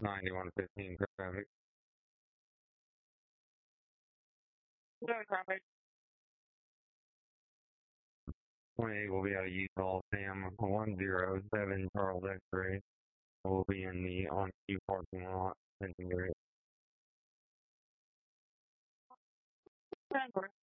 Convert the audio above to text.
9115 traffic. Traffic. 28 will be out of Utah, Sam 107 Charles X-ray. We'll be in the on-queue parking lot.